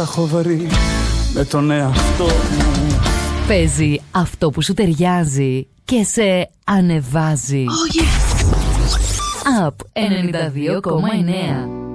τα έχω βρει με τον εαυτό μου. Παίζει αυτό που σου ταιριάζει και σε ανεβάζει. Oh yes. Up 92,9.